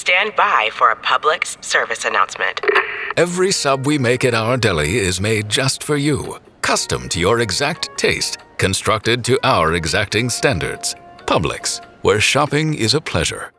stand by for a Publix service announcement. Every sub we make at our deli is made just for you, custom to your exact taste, constructed to our exacting standards. Publix, where shopping is a pleasure.